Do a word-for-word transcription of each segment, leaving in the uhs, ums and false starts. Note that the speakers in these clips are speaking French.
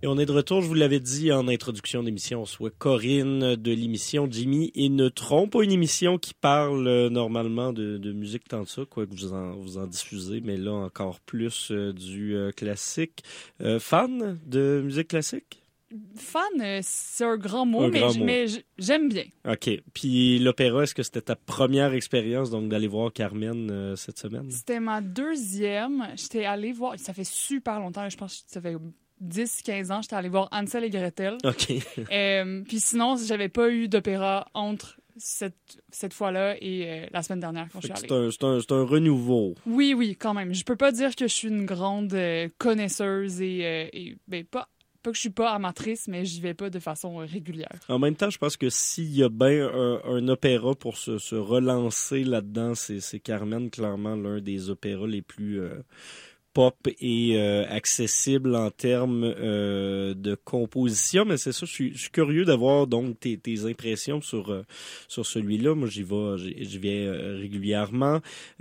Et on est de retour, je vous l'avais dit en introduction d'émission, soit Corinne de l'émission Jimmy et Neutron, pas une émission qui parle euh, normalement de, de musique tant de ça, quoi que vous en, vous en diffusez, mais là encore plus euh, du euh, classique. Euh, fan de musique classique? Fan, euh, c'est un grand mot, un mais, grand j- mot. mais j- j'aime bien. OK. Puis l'opéra, est-ce que c'était ta première expérience donc d'aller voir Carmen euh, cette semaine? C'était ma deuxième. J'étais allée voir, ça fait super longtemps, je pense que ça fait dix quinze ans, j'étais allée voir Hansel et Gretel. OK. Euh, puis sinon, j'avais pas eu d'opéra entre cette, cette fois-là et euh, la semaine dernière quand je suis allée. C'est un, c'est, un, c'est un renouveau. Oui, oui, quand même. Je peux pas dire que je suis une grande euh, connaisseuse et, euh, et ben, pas, pas que je suis pas amatrice, mais j'y vais pas de façon euh, régulière. En même temps, je pense que s'il y a bien un, un opéra pour se, se relancer là-dedans, c'est, c'est Carmen, clairement l'un des opéras les plus euh, pop et euh, accessible en termes euh, de composition. Mais c'est ça, je suis, je suis curieux d'avoir donc tes, tes impressions sur euh, sur celui-là. Moi, j'y vais, j'y, j'y vais euh, régulièrement.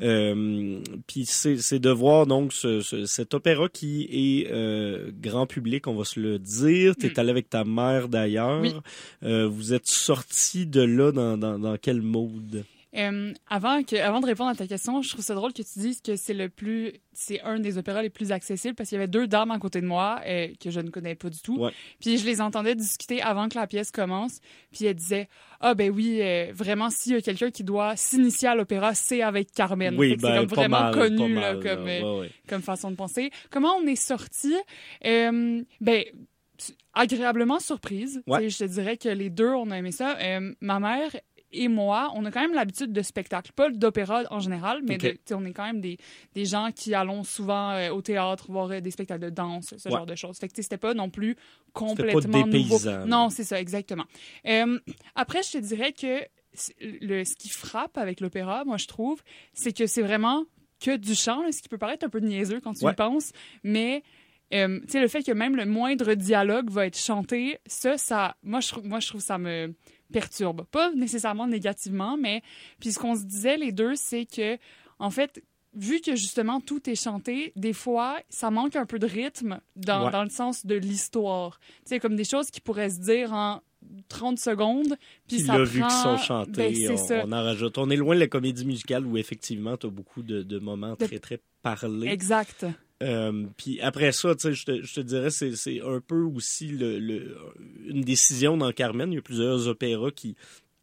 Euh, Puis c'est, c'est de voir donc ce, ce, cet opéra qui est euh, grand public, on va se le dire. T'es Mm. allé avec ta mère d'ailleurs. Oui. Euh, vous êtes sorti de là dans, dans, dans quel mood? Euh, avant, que, avant de répondre à ta question, je trouve ça drôle que tu dises que c'est le plus, c'est un des opéras les plus accessibles parce qu'il y avait deux dames à côté de moi euh, que je ne connais pas du tout. Ouais. Puis je les entendais discuter avant que la pièce commence. Puis elles disaient ah ben oui, euh, vraiment s'il y a quelqu'un qui doit s'initier à l'opéra, c'est avec Carmen. Oui, Fait que ben, c'est comme pas vraiment mal, connu pas là, mal, comme, là. euh, Ouais, ouais. comme façon de penser. Comment on est sorti euh, Ben agréablement surprise. Ouais. Tu sais, je te dirais que les deux on a aimé ça. Euh, ma mère et moi, on a quand même l'habitude de spectacles, pas d'opéra en général, mais Ok. de, tu sais, on est quand même des, des gens qui allons souvent euh, au théâtre, voir euh, des spectacles de danse, ce Ouais. genre de choses. Fait que tu sais, c'était pas non plus C'était complètement pas nouveau. dépaysant, là. Non, c'est ça, exactement. Euh, après, je te dirais que c'est- le, ce qui frappe avec l'opéra, moi, je trouve, c'est que c'est vraiment que du chant, là, ce qui peut paraître un peu niaiseux quand tu Ouais. y penses, mais euh, tu sais, le fait que même le moindre dialogue va être chanté, ça, ça, moi, je trouve, moi, je trouve ça me perturbe. Pas nécessairement négativement, mais puis ce qu'on se disait les deux, c'est que, en fait, vu que justement tout est chanté, des fois, ça manque un peu de rythme dans, Ouais. dans le sens de l'histoire. Tu sais, comme des choses qui pourraient se dire en trente secondes, puis Puis ça là, prend... vu qu'ils sont chantés, Ben, c'est on, ça. on en rajoute. On est loin de la comédie musicale où effectivement, tu as beaucoup de, de moments De- très, très parlés. Exact. Euh, puis après ça, tu sais, je te, je te dirais, c'est, c'est un peu aussi le, le, une décision dans Carmen. Il y a plusieurs opéras qui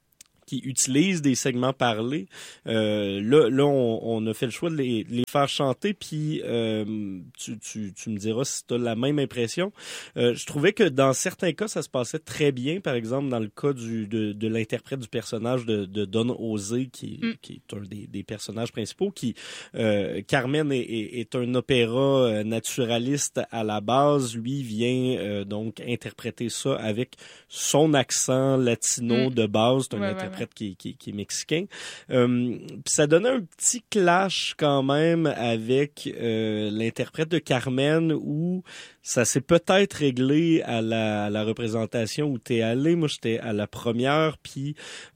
qui utilisent des segments parlés. Euh, là, là on, on a fait le choix de les, de les faire chanter, puis euh, tu, tu, tu me diras si tu as la même impression. Euh, je trouvais que dans certains cas, ça se passait très bien. Par exemple, dans le cas du, de, de l'interprète du personnage de, de Don José, qui, Mm. qui est un des, des personnages principaux, qui euh, Carmen est, est, est un opéra euh, naturaliste à la base. Lui vient euh, donc interpréter ça avec son accent latino Mm. de base. C'est un Ouais, ouais, interprète ouais. Qui, qui, qui est mexicain. Euh, puis ça donnait un petit clash quand même avec euh, l'interprète de Carmen où ça s'est peut-être réglé à la, à la représentation où t'es allé. Moi, j'étais à la première, puis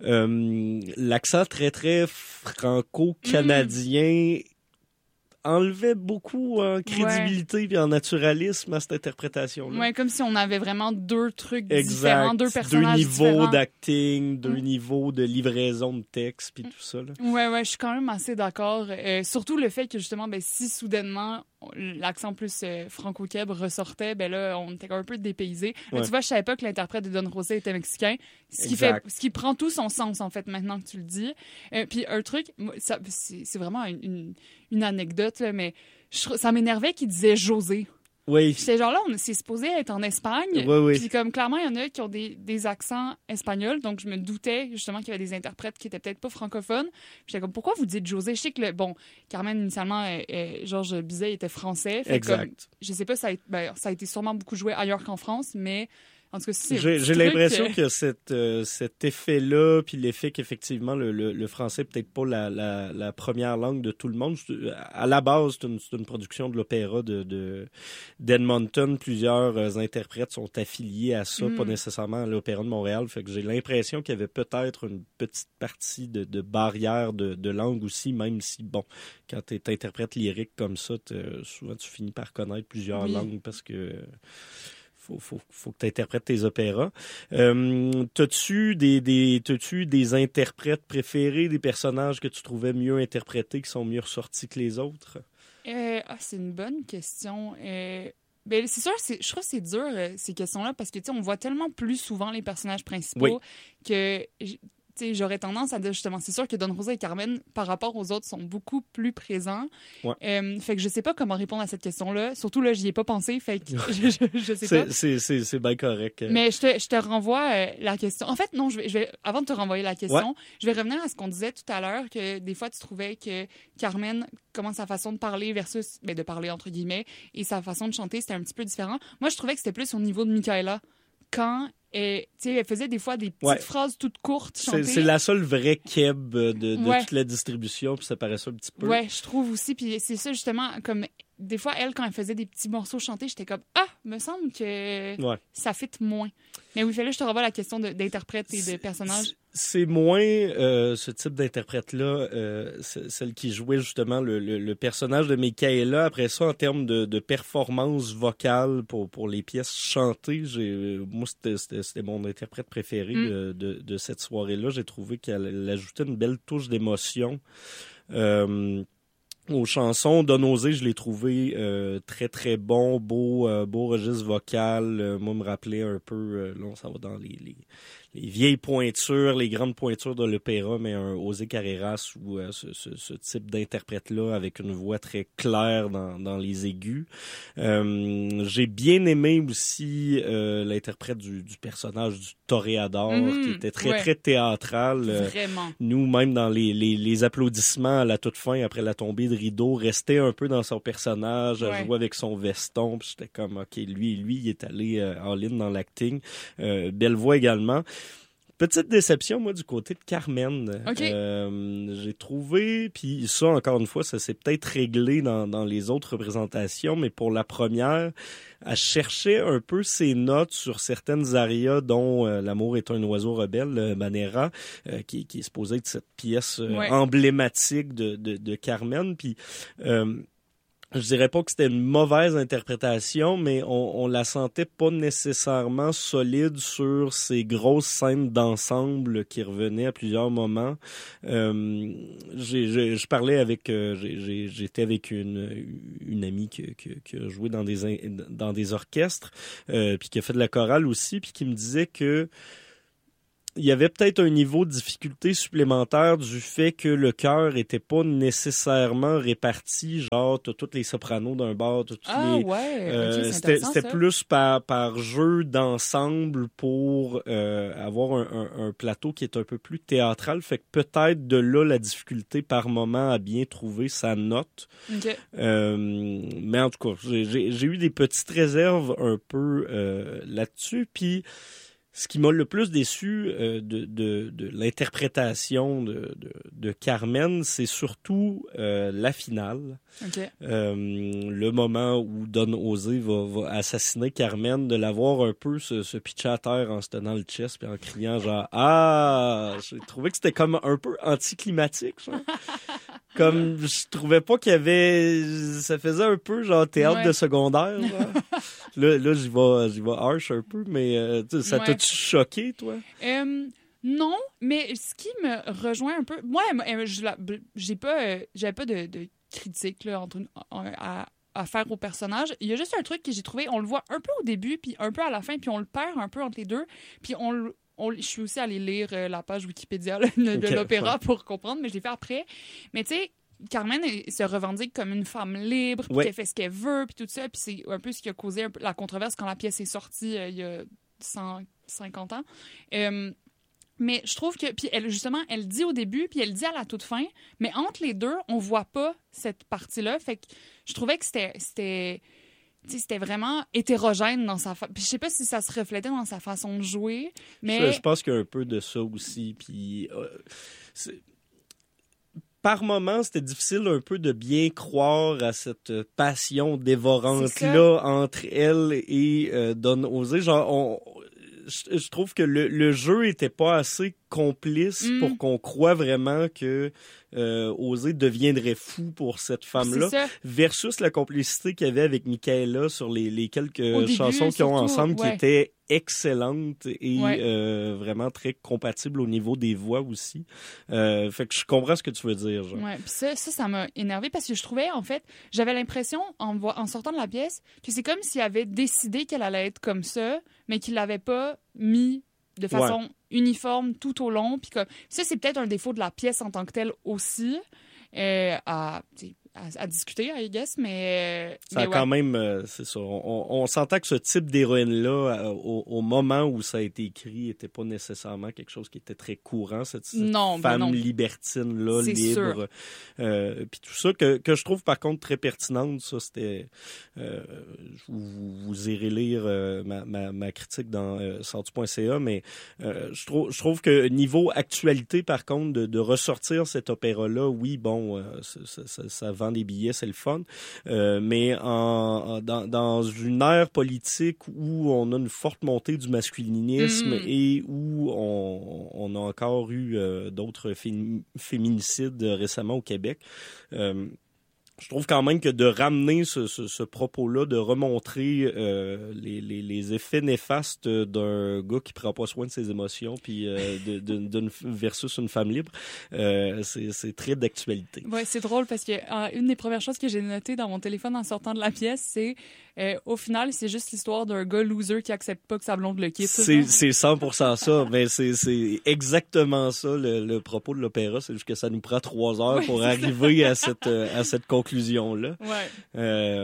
euh, l'accent très, très franco-canadien enlevait beaucoup en crédibilité et en naturalisme à cette interprétation-là. Ouais, comme si on avait vraiment deux trucs Exact. différents, deux personnages Deux niveaux différents. d'acting, deux Mm. niveaux de livraison de texte, puis tout ça. Là. Ouais, ouais, je suis quand même assez d'accord. Euh, surtout le fait que justement, ben, si soudainement l'accent plus euh, franco-québécois ressortait, ben là, on était un peu dépaysés. Là, Ouais. tu vois, je savais pas que l'interprète de Don José était mexicain. Ce qui fait, Exact. ce qui prend tout son sens, en fait, maintenant que tu le dis. Euh, puis un truc, moi, ça, c'est, c'est vraiment une, une, une anecdote, là, mais je, trou- ça m'énervait qu'il disait José. Oui. Puis ces gens-là, on c'est supposé être en Espagne. Oui, oui. Puis comme clairement, il y en a qui ont des, des accents espagnols. Donc, je me doutais justement qu'il y avait des interprètes qui étaient peut-être pas francophones. Puis j'étais comme, pourquoi vous dites José? Je sais que, le, bon, Carmen, initialement, euh, euh, Georges Bizet était français. Fait Exact. Comme, je sais pas, ça a, ben, ça a été sûrement beaucoup joué ailleurs qu'en France, mais en tout cas, c'est J'ai, un petit j'ai truc, l'impression euh, que cette, euh, cet effet-là, puis l'effet qu'effectivement le, le, le français peut-être pas la, la, la première langue de tout le monde. À la base, c'est une, c'est une production de l'opéra de, de d'Edmonton. Plusieurs euh, interprètes sont affiliés à ça, Mm. pas nécessairement à l'Opéra de Montréal. Fait que j'ai l'impression qu'il y avait peut-être une petite partie de, de barrière de, de langue aussi, même si, bon, quand tu es interprète lyrique comme ça, souvent tu finis par connaître plusieurs Oui. langues parce que faut, faut, faut que tu interprètes tes opéras. Euh, t'as-tu des, des, t'as-tu des interprètes préférés, des personnages que tu trouvais mieux interprétés, qui sont mieux ressortis que les autres? Euh, ah, c'est une bonne question. Euh, ben, c'est sûr, c'est, je trouve que c'est dur, euh, ces questions-là, parce que, tu sais, on voit tellement plus souvent les personnages principaux Oui. que... Tu sais, j'aurais tendance à dire justement, c'est sûr que Don Rosa et Carmen, par rapport aux autres, sont beaucoup plus présents. Ouais. Euh, fait que je sais pas comment répondre à cette question-là. Surtout, là, j'y ai pas pensé, fait que je, je, je sais c'est, pas. C'est, c'est, c'est bien correct. Mais je te, je te renvoie euh, la question. En fait, non, je vais, je vais, avant de te renvoyer la question, Ouais. je vais revenir à ce qu'on disait tout à l'heure, que des fois, tu trouvais que Carmen, comment sa façon de parler versus, ben, de parler entre guillemets, et sa façon de chanter, c'était un petit peu différent. Moi, je trouvais que c'était plus au niveau de Michaela. Quand et, elle faisait des fois des petites ouais. phrases toutes courtes chantées. C'est, c'est la seule vraie keb de, de ouais. toute la distribution, puis ça paraissait un petit peu. Ouais, je trouve aussi. Puis c'est ça, justement, comme des fois, elle, quand elle faisait des petits morceaux chantés, j'étais comme « Ah, me semble que ouais. ça fit moins. » Mais oui, là, je te renvoie la question de, d'interprète et de personnage. C'est, c'est moins euh, ce type d'interprète-là, euh, celle qui jouait justement le, le, le personnage de Michaela. Après ça, en termes de, de performance vocale pour, pour les pièces chantées, j'ai, moi, c'était, c'était, c'était mon interprète préféré mm. de, de, de cette soirée-là. J'ai trouvé qu'elle elle ajoutait une belle touche d'émotion. Euh, Aux chansons, Don Osé, je l'ai trouvé euh, très, très bon, beau, euh, beau registre vocal. Euh, moi, me rappelait un peu, euh, là, ça va dans les, les, les vieilles pointures, les grandes pointures de l'opéra, mais un José Carreras ou euh, ce, ce, ce type d'interprète-là avec une voix très claire dans, dans les aigus. Euh, j'ai bien aimé aussi euh, l'interprète du, du personnage du toréador, mmh, qui était très, ouais. très théâtral. Vraiment. Euh, nous, même dans les, les, les applaudissements à la toute fin, après la tombée de rideau, restait un peu dans son personnage, ouais. jouait avec son veston, puis j'étais comme, OK, lui, lui, il est allé euh, all-in dans l'acting. Euh, belle voix également. Petite déception, moi, du côté de Carmen. Okay. Euh, j'ai trouvé, puis ça, encore une fois, ça s'est peut-être réglé dans, dans les autres représentations, mais pour la première, elle cherchait un peu ses notes sur certaines arias, dont euh, L'amour est un oiseau rebelle, euh, Manera, euh, qui, qui est supposée être cette pièce euh, ouais. emblématique de, de, de Carmen. Puis... Euh, je dirais pas que c'était une mauvaise interprétation, mais on, on la sentait pas nécessairement solide sur ces grosses scènes d'ensemble qui revenaient à plusieurs moments. Euh, j'ai, j'ai, je parlais avec, euh, j'ai, j'ai, j'étais avec une, une amie qui, qui, qui a joué dans des, dans des orchestres, euh, puis qui a fait de la chorale aussi, puis qui me disait que il y avait peut-être un niveau de difficulté supplémentaire du fait que le chœur était pas nécessairement réparti, genre t'as toutes les sopranos d'un bord, t'as toutes ah, les ouais. euh, okay, c'était c'était ça. plus par par jeu d'ensemble pour euh, avoir un, un, un plateau qui est un peu plus théâtral, fait que peut-être de là la difficulté par moment à bien trouver sa note. Okay. Euh, mais en tout cas, j'ai, j'ai, j'ai eu des petites réserves un peu euh, là-dessus, puis ce qui m'a le plus déçu euh, de, de, de l'interprétation de, de, de Carmen, c'est surtout euh, la finale. Okay. Euh, le moment où Don Osé va, va assassiner Carmen, de l'avoir un peu se, se pitcher à terre en se tenant le chest puis en criant genre « Ah! » J'ai trouvé que c'était comme un peu anticlimatique, genre. Comme, je trouvais pas qu'il y avait... Ça faisait un peu genre théâtre ouais. de secondaire, genre. Là, là j'y vais, j'y vais harsh un peu, mais euh, ça ouais. t'a-tu choqué, toi? Euh, non, mais ce qui me rejoint un peu... Moi, je, j'ai pas, j'avais pas de, de critique là, entre, à, à faire au personnage. Il y a juste un truc que j'ai trouvé, on le voit un peu au début, puis un peu à la fin, puis on le perd un peu entre les deux, puis on le... On, je suis aussi allée lire euh, la page Wikipédia là, de, okay, de l'opéra ouais. pour comprendre, mais je l'ai fait après. Mais tu sais, Carmen elle, se revendique comme une femme libre, puis ouais. qu'elle fait ce qu'elle veut, puis tout ça. Puis c'est un peu ce qui a causé un peu la controverse quand la pièce est sortie euh, il y a cent cinquante ans. Euh, mais je trouve que... Puis elle, justement, elle dit au début, puis elle dit à la toute fin, mais entre les deux, on voit pas cette partie-là. Fait que je trouvais que c'était... c'était T'sais, c'était vraiment hétérogène dans sa fa... Puis je sais pas si ça se reflétait dans sa façon de jouer, mais... Je, je pense qu'il y a un peu de ça aussi, puis... Euh, c'est... Par moments, c'était difficile un peu de bien croire à cette passion dévorante-là entre elle et euh, Don Osé. Genre, on... je, je trouve que le, le jeu était pas assez complice Mm. pour qu'on croie vraiment que euh, Osée deviendrait fou pour cette femme-là, C'est ça. versus la complicité qu'il y avait avec Michaela sur les, les quelques Au début, chansons qu'ils ont surtout, ensemble, ouais. qui étaient excellentes et Ouais. euh, vraiment très compatibles au niveau des voix aussi. Euh, fait que je comprends ce que tu veux dire. Genre. Ouais, puis ça, ça, ça m'a énervé parce que je trouvais, en fait, j'avais l'impression, en, vo- en sortant de la pièce, que c'est comme s'il avait décidé qu'elle allait être comme ça, mais qu'il l'avait pas mis de façon Ouais. uniforme tout au long. Puis comme, ça, c'est peut-être un défaut de la pièce en tant que telle aussi, euh, à, tu sais, à, à discuter, I guess, mais... Ça mais a ouais. quand même, euh, c'est ça. On, on, on s'entend que ce type d'héroïne-là, euh, au, au moment où ça a été écrit, était pas nécessairement quelque chose qui était très courant, cette, cette Non, ben femme non. libertine-là, C'est libre. Euh, Puis tout ça, que, que je trouve par contre très pertinente, ça, c'était... Euh, vous, vous irez lire euh, ma, ma, ma critique dans euh, sortu point c a, mais euh, je, trouve, je trouve que niveau actualité, par contre, de, de ressortir cet opéra-là, oui, bon, euh, ça, ça, ça, ça vend des billets, c'est le fun. Euh, mais en, en- dans, dans une ère politique où on a une forte montée du masculinisme Mm. et où on, on a encore eu euh, d'autres fé- féminicides récemment au Québec, euh, je trouve quand même que de ramener ce, ce, ce propos-là, de remontrer euh, les, les, les effets néfastes d'un gars qui prend pas soin de ses émotions, puis euh, de, de, d'une versus une femme libre, euh, c'est, c'est très d'actualité. Ouais, c'est drôle parce que euh, une des premières choses que j'ai notées dans mon téléphone en sortant de la pièce, c'est euh, au final, c'est juste l'histoire d'un gars loser qui accepte pas que sa blonde le quitte. C'est, c'est cent pour cent ça, mais c'est, c'est exactement ça le, le propos de l'opéra, c'est juste que ça nous prend trois heures Oui, pour c'est arriver à cette, euh, à cette conclusion-là. Ouais. Euh,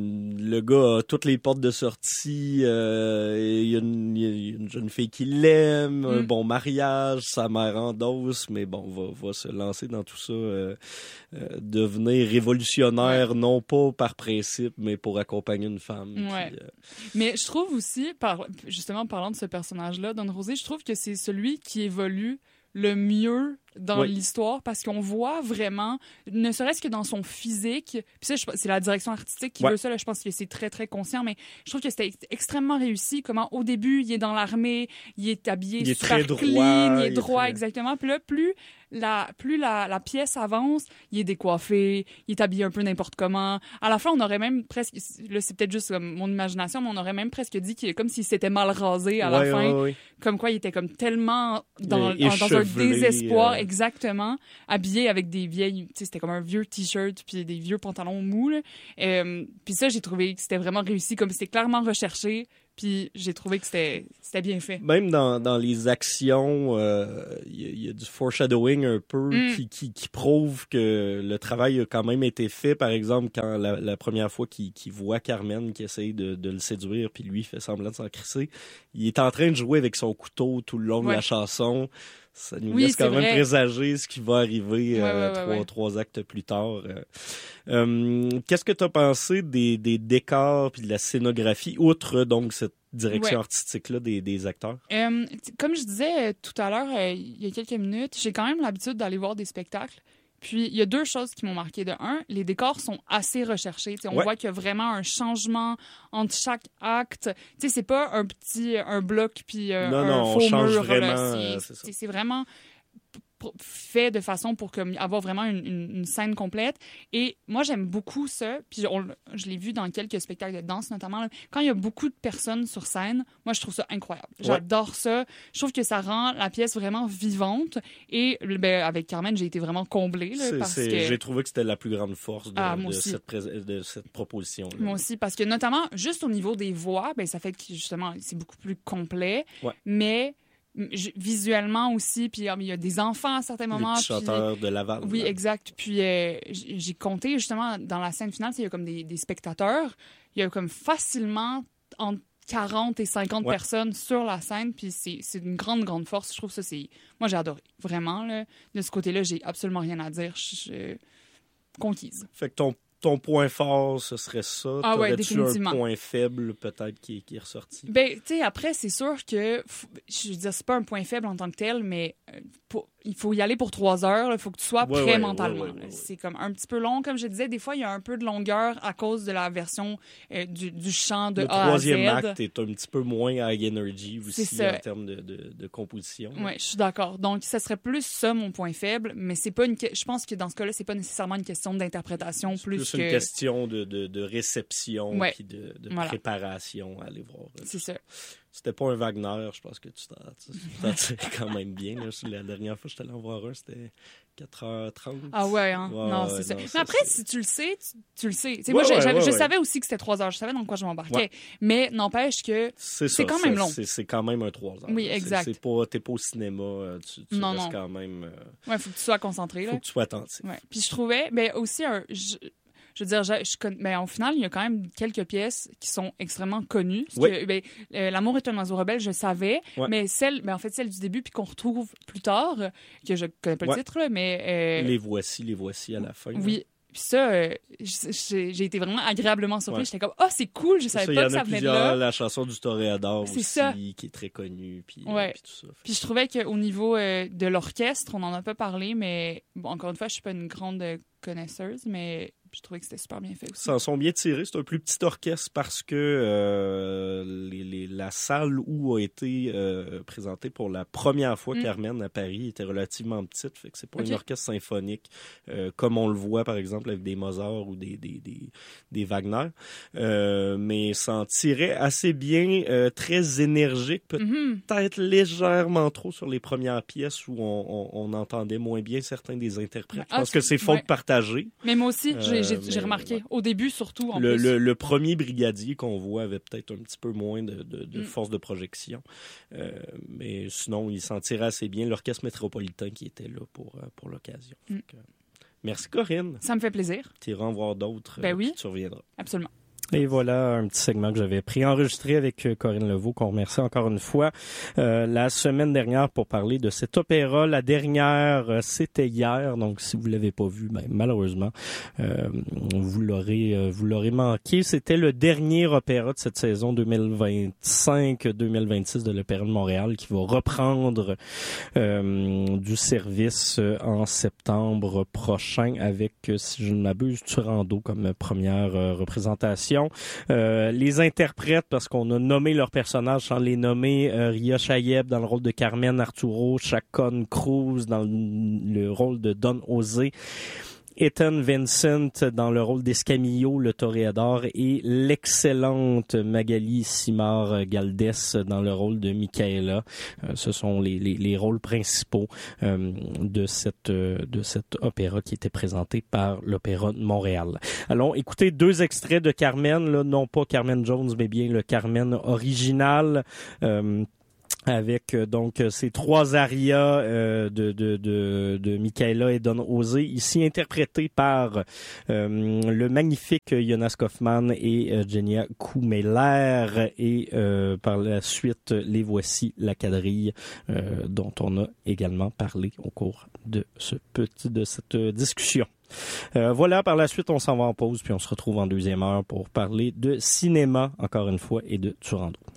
le gars a toutes les portes de sortie, euh, il y a une, il y a une jeune fille qui l'aime, un Mm. bon mariage, sa mère endosse, mais bon, va, va se lancer dans tout ça, euh, euh, devenir révolutionnaire, non pas par principe, mais pour accompagner une femme. Ouais. Puis, euh, Mais je trouve aussi, par, justement, parlant de ce personnage-là, Don Rosé, je trouve que c'est celui qui évolue le mieux dans Oui. l'histoire parce qu'on voit vraiment, ne serait-ce que dans son physique, puis ça, je- c'est la direction artistique qui Ouais. veut ça, là, je pense que c'est très, très conscient, mais je trouve que c'était ex- extrêmement réussi, comment au début, il est dans l'armée, il est habillé Il est super très droit, clean, il est il est droit, très- exactement, puis là, plus la, plus la, la pièce avance, il est décoiffé, il est habillé un peu n'importe comment. À la fin, on aurait même presque, là, c'est peut-être juste comme mon imagination, mais on aurait même presque dit qu'il est comme s'il s'était mal rasé à la ouais, fin, ouais, ouais. comme quoi il était comme tellement dans, Euh, dans, dans un échevelé, désespoir, euh. exactement, habillé avec des vieilles, tu sais, c'était comme un vieux t-shirt puis des vieux pantalons mous, là. Euh, puis ça, j'ai trouvé que c'était vraiment réussi, comme c'était clairement recherché, puis j'ai trouvé que c'était c'était bien fait. Même dans, dans les actions, euh, il y, a- il y a du foreshadowing un peu Mm. qui, qui, qui prouve que le travail a quand même été fait. Par exemple, quand la, la première fois qu'il qu'il voit Carmen qui essaye de, de le séduire, puis lui fait semblant de s'en crisser, il est en train de jouer avec son couteau tout le long de Ouais. la chanson. Ça nous Oui, laisse quand c'est même vrai. présager ce qui va arriver Ouais, euh, ouais, ouais, trois, ouais. trois actes plus tard. Euh, euh, qu'est-ce que tu as pensé des, des décors puis de la scénographie, outre donc cette direction Ouais. artistique-là des, des acteurs? Euh, t- comme je disais euh, tout à l'heure, euh, il y a quelques minutes, j'ai quand même l'habitude d'aller voir des spectacles. Puis, il y a deux choses qui m'ont marqué. De un, les décors sont assez recherchés. T'sais, on Ouais. voit qu'il y a vraiment un changement entre chaque acte. T'sais, c'est pas un petit un bloc puis euh, Non, un non, on faux change mur. vraiment, là. euh, C'est- c'est ça. c'est c'est vraiment p- fait de façon pour comme, avoir vraiment une, une- une scène complète. Et moi, j'aime beaucoup ça. Puis on- je l'ai vu dans quelques spectacles de danse, notamment. Là. Quand il y a beaucoup de personnes sur scène, moi, je trouve ça incroyable. J'adore ça. Je trouve que ça rend la pièce vraiment vivante. Et ben, avec Carmen, j'ai été vraiment comblée. Là, C'est- parce c'est- que... J'ai trouvé que c'était la plus grande force de, Ah, moi de aussi. cette, prés- de cette proposition. Moi aussi, parce que notamment, juste au niveau des voix, ben, ça fait que justement, c'est beaucoup plus complet. Ouais. Mais m- j- visuellement aussi, puis ah, il y a des enfants à certains Les moments. petits puis- chanteurs de Laval. Oui, là. exact. Puis euh, j- j'ai compté justement dans la scène finale, il y a comme des, des spectateurs. Il y a comme facilement entre quarante et cinquante Ouais. personnes sur la scène. Puis c'est c'est une grande, grande force. Je trouve ça, c'est. Moi, j'ai adoré. Vraiment, là. De ce côté-là, j'ai absolument rien à dire. Je je- conquise. Fait que ton, ton point fort, ce serait ça. Ah ouais, T'aurais-tu définitivement. un point faible, peut-être, qui, qui est ressorti? Ben, tu sais, après, c'est sûr que, f- je veux dire, c'est pas un point faible en tant que tel, mais euh, pour- il faut y aller pour trois heures. Il faut que tu sois ouais, prêt ouais, mentalement. ouais, ouais, ouais, ouais. C'est comme un petit peu long, comme je disais. Des fois, il y a un peu de longueur à cause de la version euh, du, du chant de Le A à Z. troisième acte est un petit peu moins high energy aussi ça. en termes de, de, de composition. Oui, je suis d'accord. Donc, ça serait plus ça, mon point faible. Mais c'est pas une... je pense que dans ce cas-là, c'est pas nécessairement une question d'interprétation C'est plus, plus que... une question de, de, de réception ouais. puis de, de voilà. préparation à aller voir. C'est ça. C'était pas un Wagner, je pense que tu t'en, tu t'en tirais quand même bien. Là. La dernière fois que j'étais allé en voir un, c'était quatre heures trente. Ah ouais, hein? Ouais, non, ouais, c'est ça. non, Mais ça, après, c'est... si tu le sais, tu, tu le sais. Ouais, moi, ouais, je, ouais, je ouais. savais aussi que c'était trois heures. Je savais dans quoi je m'embarquais. Ouais. Mais n'empêche que c'est, c'est ça, quand même ça, long. C'est, c'est quand même un trois heures. Oui, exact. C'est, c'est pas, t'es pas au cinéma, tu, tu non, restes non. quand même... Euh... Ouais, faut que tu sois concentré. Faut là. que tu sois attentif. Ouais. Puis je trouvais, mais aussi, un, je, je veux dire, je, je, mais au final, il y a quand même quelques pièces qui sont extrêmement connues. Oui. Que, ben, euh, L'amour est un oiseau rebelle, je savais, ouais. mais celle, ben, en fait, celle du début, puis qu'on retrouve plus tard, que je connais pas ouais. le titre, là, mais... Euh, les voici, les voici à la fin. Oui. Là. Puis ça, euh, j'ai, j'ai été vraiment agréablement surpris. Ouais. J'étais comme, oh, c'est cool, je savais ça, pas que ça venait de là. La chanson du Toréador c'est aussi, ça. qui est très connue. Puis, ouais. euh, puis tout ça. Puis je trouvais qu'au niveau euh, de l'orchestre, on en a pas parlé, mais bon, encore une fois, je suis pas une grande connaisseuse, mais je trouvais que c'était super bien fait aussi. Ça en sont bien tirés. C'est un plus petit orchestre parce que euh, les, les, la salle où a été euh, présentée pour la première fois mm. Carmen à Paris était relativement petite. Fait que c'est pas okay. un orchestre symphonique euh, comme on le voit par exemple avec des Mozart ou des, des, des, des Wagner. Euh, mais ça en tirait assez bien, euh, très énergique, peut-être mm-hmm. légèrement trop sur les premières pièces où on, on, on entendait moins bien certains des interprètes. Ah, je pense que c'est faute ouais. partagée. Mais moi aussi, j'ai, j'ai, Euh, j'ai remarqué. Ouais. Au début, surtout, en le, plus. Le, le premier brigadier qu'on voit avait peut-être un petit peu moins de, de, de mm. force de projection. Euh, mais sinon, il s'en tirait assez bien. L'orchestre métropolitain qui était là pour, pour l'occasion. Mm. Que, merci, Corinne. Ça me fait plaisir. Tu iras en voir d'autres. Ben euh, oui. Tu reviendras. Absolument. Et voilà un petit segment que j'avais préenregistré avec Corinne Levaux, qu'on remercie encore une fois euh, la semaine dernière pour parler de cet opéra. La dernière, euh, c'était hier, donc si vous l'avez pas vu, ben, malheureusement, euh, vous l'aurez euh, vous l'aurez manqué. C'était le dernier opéra de cette saison deux mille vingt-cinq deux mille vingt-six de l'Opéra de Montréal qui va reprendre euh, du service en septembre prochain avec, si je ne m'abuse, Turandot comme première euh, représentation. Euh, les interprètes, parce qu'on a nommé leurs personnages sans les nommer, euh, Ria Chayeb dans le rôle de Carmen, Arturo Chacon Cruz dans le, le rôle de Don José, Ethan Vincent dans le rôle d'Escamillo, le toréador, et l'excellente Magali Simard-Galdès dans le rôle de Michaela. Euh, ce sont les, les, les rôles principaux euh, de cette euh, de cet opéra qui était présenté par l'Opéra de Montréal. Allons écouter deux extraits de Carmen, là, non pas Carmen Jones, mais bien le Carmen original. Euh, avec euh, donc ces trois arias euh, de, de, de, de Michaela et Don José, ici interprétés par euh, le magnifique Jonas Kaufmann et euh, Genia Kumeler, et euh, par la suite, les voici, la quadrille, euh, dont on a également parlé au cours de ce petit de cette discussion. Euh, voilà, par la suite, on s'en va en pause, puis on se retrouve en deuxième heure pour parler de cinéma, encore une fois, et de Turandot.